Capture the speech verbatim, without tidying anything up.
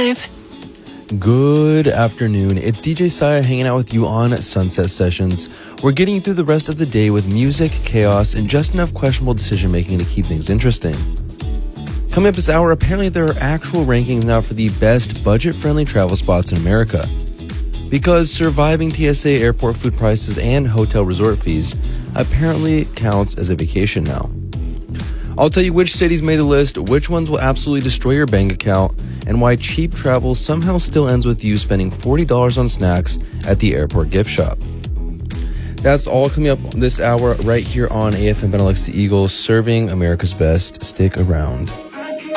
vibe. Good afternoon. It's D J Saya hanging out with you on Sunset Sessions. We're getting you through the rest of the day with music, chaos, and just enough questionable decision making to keep things interesting. Coming up this hour, apparently there are actual rankings now for the best budget-friendly travel spots in America. Because surviving T S A airport food prices and hotel resort fees apparently counts as a vacation now. I'll tell you which cities made the list, which ones will absolutely destroy your bank account, and why cheap travel somehow still ends with you spending forty dollars on snacks at the airport gift shop. That's all coming up this hour right here on A F M Benelux The Eagle, serving America's best. Stick around.